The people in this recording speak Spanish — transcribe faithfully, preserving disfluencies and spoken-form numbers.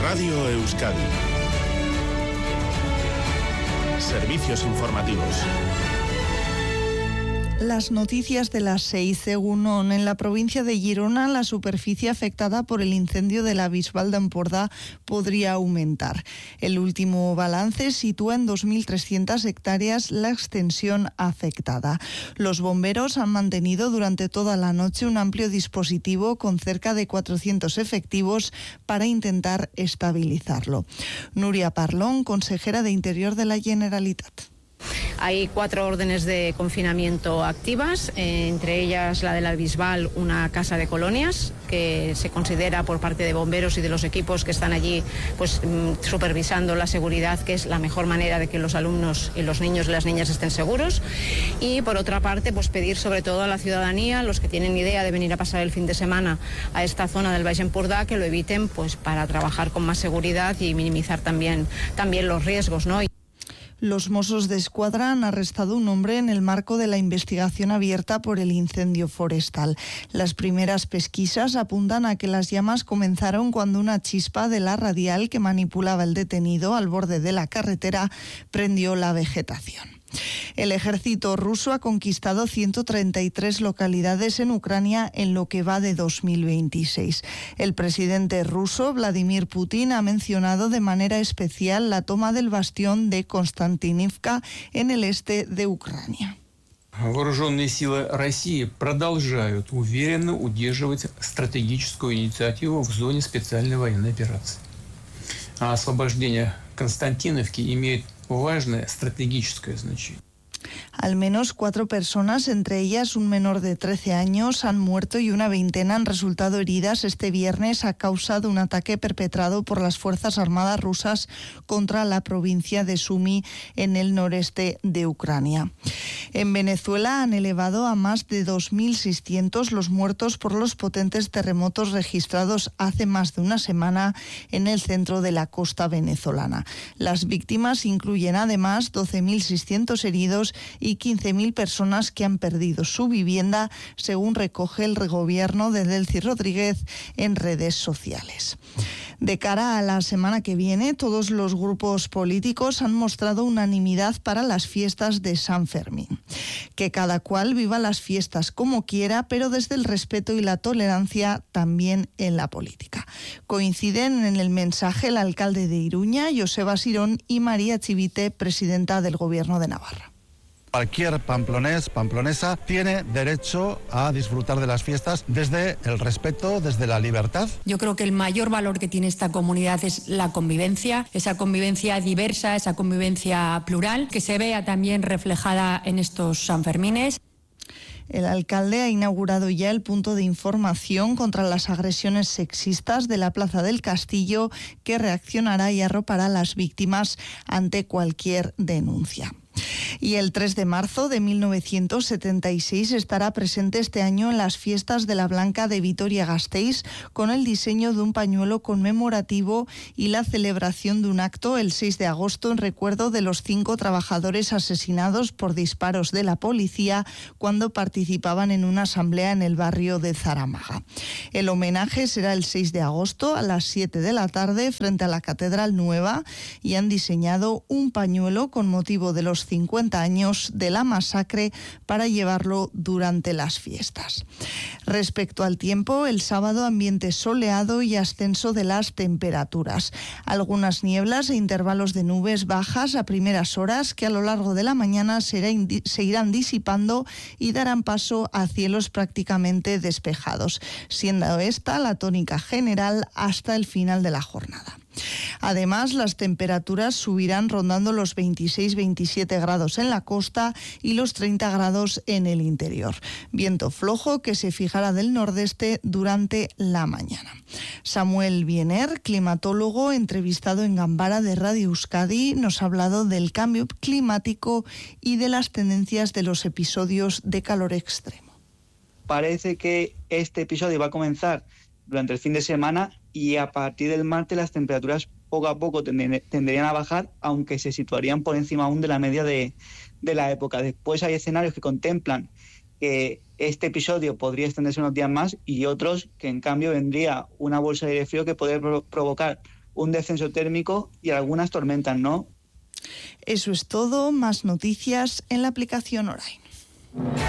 Radio Euskadi. Servicios informativos. Las noticias de las seis. Según O N, en la provincia de Girona, la superficie afectada por el incendio de la Bisbal de Empordà podría aumentar. El último balance sitúa en dos mil trescientas hectáreas la extensión afectada. Los bomberos han mantenido durante toda la noche un amplio dispositivo con cerca de cuatrocientos efectivos para intentar estabilizarlo. Núria Parlón, consejera de Interior de la Generalitat. Hay cuatro órdenes de confinamiento activas, eh, entre ellas la de la Bisbal, una casa de colonias que se considera por parte de bomberos y de los equipos que están allí pues supervisando la seguridad, que es la mejor manera de que los alumnos y los niños y las niñas estén seguros. Y por otra parte, pues pedir sobre todo a la ciudadanía, los que tienen idea de venir a pasar el fin de semana a esta zona del Baix Empordà, que lo eviten pues para trabajar con más seguridad y minimizar también, también los riesgos, ¿no? Los Mossos d'Esquadra han arrestado un hombre en el marco de la investigación abierta por el incendio forestal. Las primeras pesquisas apuntan a que las llamas comenzaron cuando una chispa de la radial que manipulaba el detenido al borde de la carretera prendió la vegetación. El ejército ruso ha conquistado ciento treinta y tres localidades en Ucrania en lo que va de dos mil veintiséis. El presidente ruso, Vladimir Putin, ha mencionado de manera especial la toma del bastión de Konstantinivka en el este de Ucrania. Вооруженные силы России продолжают уверенно удерживать стратегическую инициативу в зоне специальной военной операции. А освобождение Константиновки имеет важное стратегическое значение. Al menos cuatro personas, entre ellas un menor de trece años, han muerto y una veintena han resultado heridas este viernes a causa de un ataque perpetrado por las Fuerzas Armadas rusas contra la provincia de Sumy en el noreste de Ucrania. En Venezuela han elevado a más de dos mil seiscientos los muertos por los potentes terremotos registrados hace más de una semana en el centro de la costa venezolana. Las víctimas incluyen además doce mil seiscientos heridos y quince mil personas que han perdido su vivienda, según recoge el gobierno de Delcy Rodríguez en redes sociales. De cara a la semana que viene, todos los grupos políticos han mostrado unanimidad para las fiestas de San Fermín. Que cada cual viva las fiestas como quiera, pero desde el respeto y la tolerancia también en la política. Coinciden en el mensaje el alcalde de Iruña, Joseba Sirón, y María Chivite, presidenta del Gobierno de Navarra. Cualquier pamplonés, pamplonesa, tiene derecho a disfrutar de las fiestas desde el respeto, desde la libertad. Yo creo que el mayor valor que tiene esta comunidad es la convivencia, esa convivencia diversa, esa convivencia plural, que se vea también reflejada en estos Sanfermines. El alcalde ha inaugurado ya el punto de información contra las agresiones sexistas de la Plaza del Castillo, que reaccionará y arropará a las víctimas ante cualquier denuncia. Y el tres de marzo de mil novecientos setenta y seis estará presente este año en las fiestas de la Blanca de Vitoria-Gasteiz con el diseño de un pañuelo conmemorativo y la celebración de un acto el seis de agosto en recuerdo de los cinco trabajadores asesinados por disparos de la policía cuando participaban en una asamblea en el barrio de Zaramaga. El homenaje será el seis de agosto a las siete de la tarde frente a la Catedral Nueva y han diseñado un pañuelo con motivo de los cincuenta años de la masacre para llevarlo durante las fiestas. Respecto al tiempo, el sábado ambiente soleado y ascenso de las temperaturas. Algunas nieblas e intervalos de nubes bajas a primeras horas que a lo largo de la mañana se irán disipando y darán paso a cielos prácticamente despejados, siendo esta la tónica general hasta el final de la jornada. Además, las temperaturas subirán rondando los veintiséis a veintisiete grados en la costa y los treinta grados en el interior. Viento flojo que se fijará del nordeste durante la mañana. Samuel Biener, climatólogo entrevistado en Gambara de Radio Euskadi, nos ha hablado del cambio climático y de las tendencias de los episodios de calor extremo. Parece que este episodio va a comenzar durante el fin de semana y a partir del martes las temperaturas poco a poco tenderían a bajar, aunque se situarían por encima aún de la media de, de la época. Después hay escenarios que contemplan que este episodio podría extenderse unos días más y otros que en cambio vendría una bolsa de aire frío que podría provocar un descenso térmico y algunas tormentas, ¿no? Eso es todo. Más noticias en la aplicación Orain.